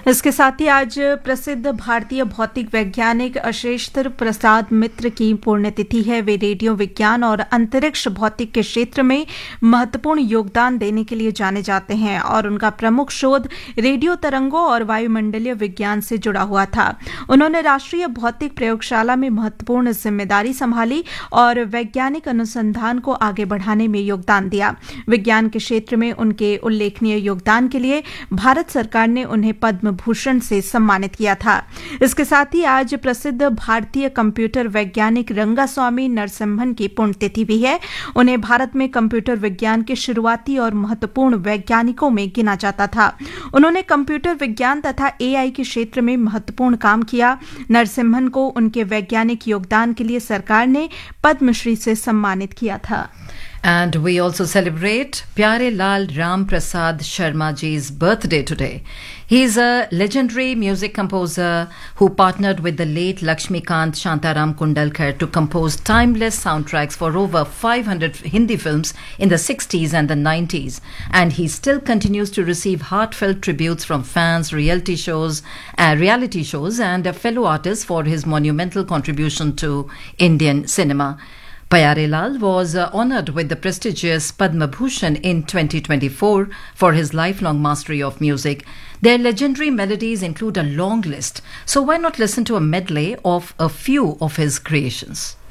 इसके साथ ही आज प्रसिद्ध भारतीय भौतिक वैज्ञानिक अशेश्तर प्रसाद मित्र की पुण्यतिथि है। वे रेडियो विज्ञान और अंतरिक्ष भौतिक के क्षेत्र में महत्वपूर्ण योगदान देने के लिए जाने जाते हैं और उनका प्रमुख शोध रेडियो तरंगों और वायुमंडलीय विज्ञान से जुड़ा हुआ था। उन्होंने राष्ट्रीय भौतिक प्रयोगशाला में महत्वपूर्ण जिम्मेदारी संभाली और वैज्ञानिक अनुसंधान को आगे बढ़ाने में योगदान दिया। विज्ञान के क्षेत्र में उनके उल्लेखनीय योगदान के लिए भारत सरकार ने उन्हें पद्म भूषण से सम्मानित किया था। इसके साथ ही आज प्रसिद्ध भारतीय कंप्यूटर वैज्ञानिक रंगास्वामी नरसिम्हन की पुण्यतिथि भी है। उन्हें भारत में कंप्यूटर विज्ञान के शुरुआती और महत्वपूर्ण वैज्ञानिकों में गिना जाता था। उन्होंने कंप्यूटर विज्ञान तथा एआई के क्षेत्र में महत्वपूर्ण काम किया। नरसिम्हन को उनके वैज्ञानिक योगदान के लिए सरकार ने पद्मश्री से सम्मानित किया था। And we also celebrate Pyare Lal Ram Prasad Sharma ji's birthday today. He is a legendary music composer who partnered with the late Lakshmikant Shantaram Kundalkar to compose timeless soundtracks for over 500 Hindi films in the 60s and the 90s. And he still continues to receive heartfelt tributes from fans, reality shows, and fellow artists for his monumental contribution to Indian cinema. Pyare Lal was honoured with the prestigious Padma Bhushan in 2024 for his lifelong mastery of music. Their legendary melodies include a long list, so why not listen to a medley of a few of his creations?